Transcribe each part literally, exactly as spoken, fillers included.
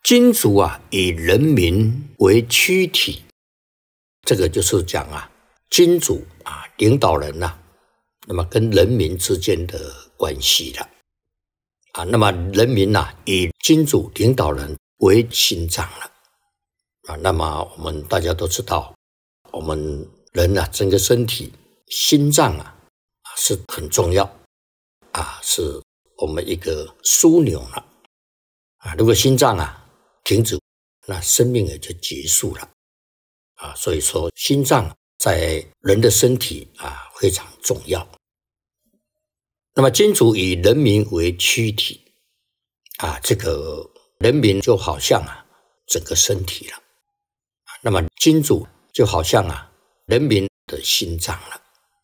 君主啊，以人民为躯体，这个就是讲啊，君主啊，领导人呐、啊，那么跟人民之间的关系了啊。那么人民呐、啊，以君主领导人为心脏了啊。那么我们大家都知道，我们人啊，整个身体心脏啊是很重要啊，是我们一个枢纽了啊。如果心脏啊停止，那生命也就结束了啊。所以说，心脏在人的身体啊非常重要。那么君主以人民为躯体啊，这个人民就好像啊整个身体了。那么君主就好像啊人民的心脏了。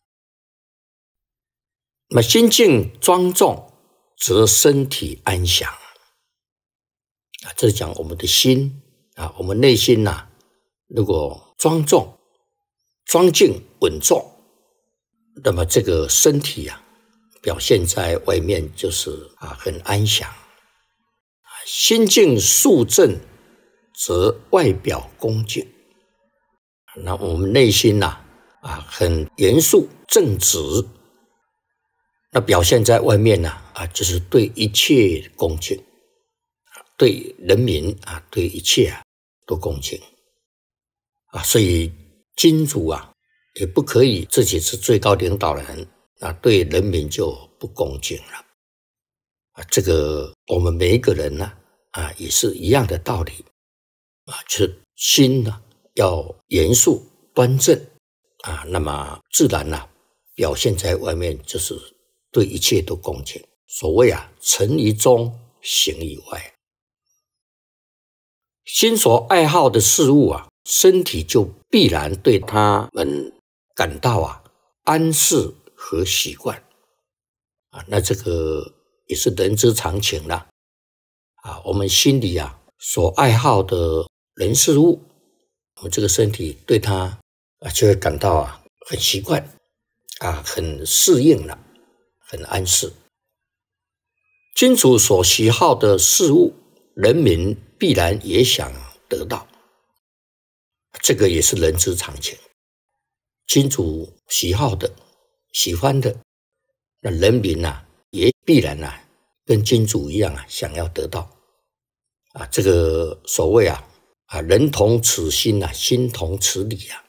那么心境庄重，则身体安详啊。这是讲我们的心啊，我们内心呐、啊，如果庄重、庄静、稳重，那么这个身体啊，表现在外面就是啊很安详。心境肃正，则外表恭敬。那我们内心呐、啊，啊很严肃正直，那表现在外面呢、啊，啊就是对一切恭敬，对人民啊，对一切啊都恭敬啊。所以君主啊，也不可以自己是最高领导人，那对人民就不恭敬了啊。这个我们每一个人呢、啊，啊也是一样的道理啊，就是心呢、啊、要严肃端正啊，那么自然呢、啊、表现在外面就是对一切都恭敬。所谓啊，诚于中，行于外。心所爱好的事物啊，身体就必然对他们感到啊安适和习惯啊。那这个也是人之常情啦啊。我们心里啊所爱好的人事物，我们这个身体对它啊就会感到啊很习惯啊，很适应了，很安适。君主所喜好的事物，人民必然也想得到，这个也是人之常情。君主喜好的、喜欢的，那人民啊也必然啊跟君主一样啊想要得到啊。这个所谓啊啊人同此心啊，心同此理啊。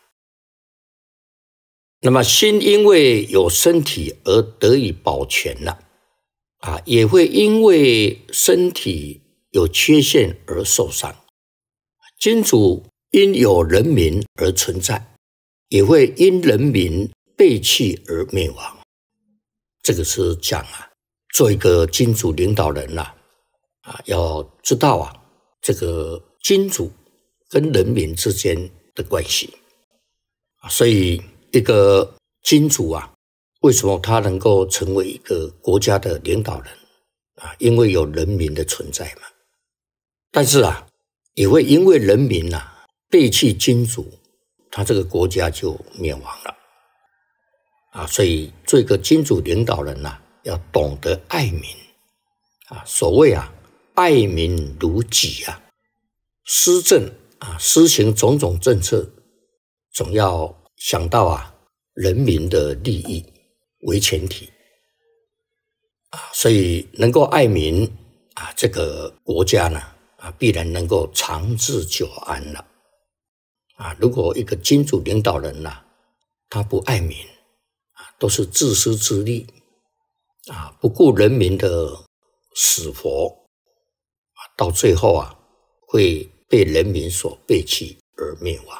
那么心因为有身体而得以保全了啊，也会因为身体有缺陷而受伤。君主因有人民而存在，也会因人民背弃而灭亡。这个是讲啊，做一个君主领导人呐、啊，啊，要知道啊，这个君主跟人民之间的关系啊。所以一个君主啊，为什么他能够成为一个国家的领导人啊？因为有人民的存在嘛。但是啊，也会因为人民啊背弃君主，他这个国家就灭亡了啊。所以做一个君主领导人啊，要懂得爱民啊。所谓啊，爱民如己啊，施政啊，施行种种政策，总要想到啊人民的利益为前提啊。所以能够爱民啊，这个国家呢啊，必然能够长治久安了啊。如果一个君主领导人呐、啊，他不爱民啊，都是自私自利啊，不顾人民的死活啊，到最后啊，会被人民所背弃而灭亡。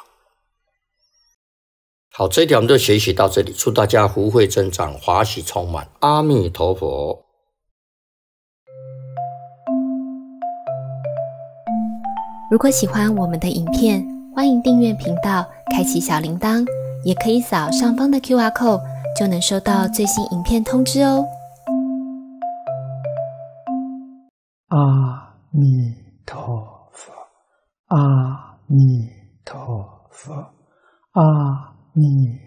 好，这一条我们就学习到这里，祝大家福慧增长，华喜充满，阿弥陀佛。 如果喜欢我们的影片，欢迎订阅频道，开启小铃铛，也可以扫上方的 Q R code， 就能收到最新影片通知哦。 阿弥陀佛，阿弥陀佛，阿弥